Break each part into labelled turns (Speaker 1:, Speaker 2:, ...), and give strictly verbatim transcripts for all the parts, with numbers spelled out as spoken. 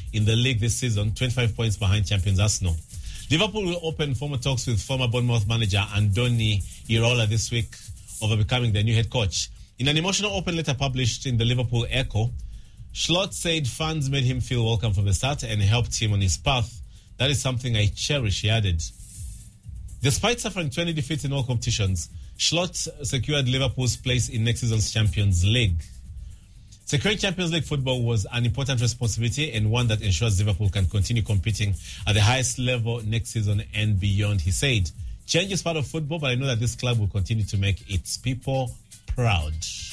Speaker 1: in the league this season, twenty-five points behind champions Arsenal. Liverpool will open formal talks with former Bournemouth manager Andoni Iraola this week over becoming their new head coach. In an emotional open letter published in the Liverpool Echo, Schlott said fans made him feel welcome from the start and helped him on his path. That is something I cherish, he added. Despite suffering twenty defeats in all competitions, Schlott secured Liverpool's place in next season's Champions League. Securing Champions League football was an important responsibility and one that ensures Liverpool can continue competing at the highest level next season and beyond, he said. Change is part of football, but I know that this club will continue to make its people proud.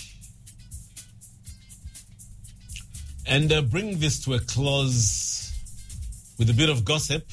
Speaker 1: And uh, bring this to a close with a bit of gossip.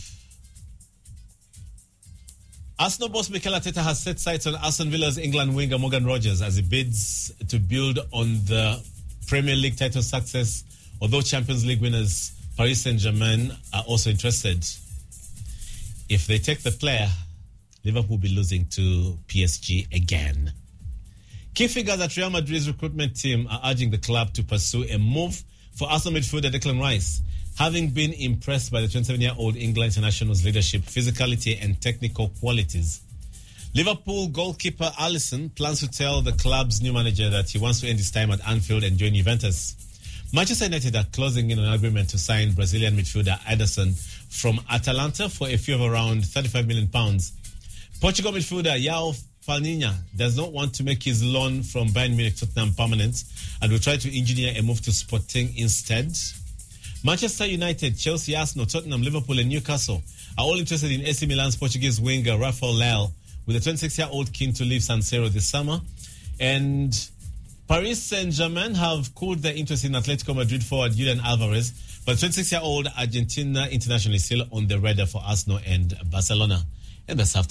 Speaker 1: Arsenal boss Mikel Arteta has set sights on Aston Villa's England winger Morgan Rogers as he bids to build on the Premier League title success, although Champions League winners Paris Saint-Germain are also interested. If they take the player, Liverpool will be losing to P S G again. Key figures at Real Madrid's recruitment team are urging the club to pursue a move for Arsenal midfielder Declan Rice, having been impressed by the twenty-seven-year-old England international's leadership, physicality and technical qualities. Liverpool goalkeeper Alisson plans to tell the club's new manager that he wants to end his time at Anfield and join Juventus. Manchester United are closing in on an agreement to sign Brazilian midfielder Ederson from Atalanta for a fee of around thirty-five million pounds. Portugal midfielder João Palhinha does not want to make his loan from Bayern Munich to Tottenham permanent and will try to engineer a move to Sporting instead. Manchester United, Chelsea, Arsenal, Tottenham, Liverpool and Newcastle are all interested in A C Milan's Portuguese winger Rafael Leao, with the twenty-six-year-old keen to leave San Siro this summer. And Paris Saint-Germain have cooled their interest in Atletico Madrid forward Julian Alvarez, but twenty-six-year-old Argentina international is still on the radar for Arsenal and Barcelona. And that's after